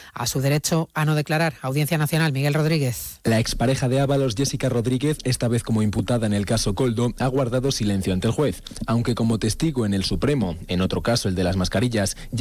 a su derecho a no declarar. Audiencia Nacional, Miguel Rodríguez. La expareja de Ábalos, Jessica Rodríguez, esta vez como imputada en el caso Koldo, ha guardado silencio ante el juez, aunque como testigo en el Supremo, en otro caso, el de las mascarillas,